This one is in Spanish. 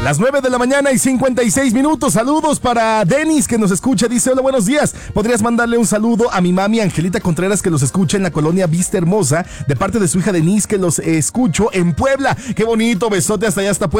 Las 9 de la mañana y 56 minutos. Saludos para Denis, que nos escucha. Dice: hola, buenos días. ¿Podrías mandarle un saludo a mi mami Angelita Contreras, que los escucha en la colonia Vista Hermosa, de parte de su hija Denise, que los escucho en Puebla? Qué bonito, besote hasta allá, hasta Puebla.